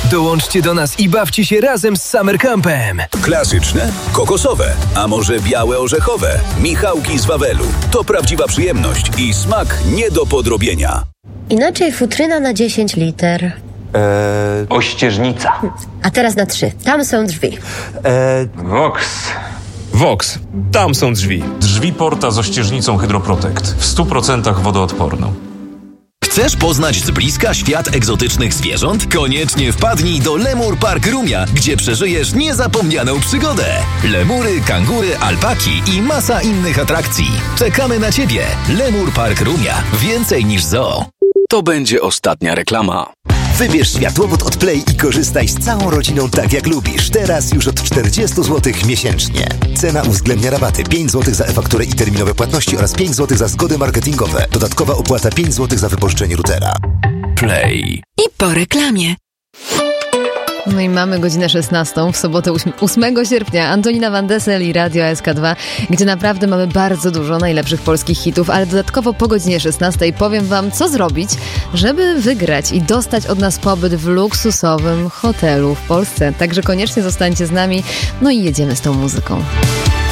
Dołączcie do nas i bawcie się razem z Summer Campem. Klasyczne, kokosowe, a może białe orzechowe. Michałki z Wawelu. To prawdziwa przyjemność i smak nie do podrobienia. Inaczej futryna na 10 liter. Ościeżnica. A teraz na 3. Tam są drzwi. Vox. Tam są drzwi. Drzwi Porta z ościeżnicą Hydroprotect. W 100% wodoodporną. Chcesz poznać z bliska świat egzotycznych zwierząt? Koniecznie wpadnij do Lemur Park Rumia, gdzie przeżyjesz niezapomnianą przygodę. Lemury, kangury, alpaki i masa innych atrakcji. Czekamy na Ciebie. Lemur Park Rumia. Więcej niż zoo. To będzie ostatnia reklama. Wybierz światłowód od Play i korzystaj z całą rodziną tak jak lubisz. Teraz już od 40 zł miesięcznie. Cena uwzględnia rabaty 5 zł za e-fakturę i terminowe płatności oraz 5 zł za zgody marketingowe. Dodatkowa opłata 5 zł za wypożyczenie routera. Play. I po reklamie. No i mamy godzinę 16 w sobotę 8 sierpnia. Antonina Van Dessel i Radio SK2, gdzie naprawdę mamy bardzo dużo najlepszych polskich hitów, ale dodatkowo po godzinie 16 powiem wam, co zrobić, żeby wygrać i dostać od nas pobyt w luksusowym hotelu w Polsce. Także koniecznie zostańcie z nami, no i jedziemy z tą muzyką.